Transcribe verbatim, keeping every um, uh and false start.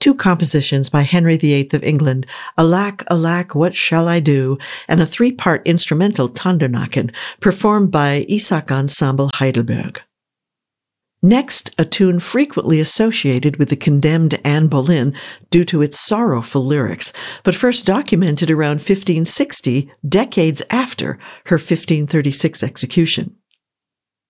two compositions by Henry the Eighth of England, Alack, Alack, What Shall I Do, and a three-part instrumental Tondernacken, performed by Isaac Ensemble Heidelberg. Next, a tune frequently associated with the condemned Anne Boleyn due to its sorrowful lyrics, but first documented around fifteen sixty, decades after her fifteen thirty-six execution.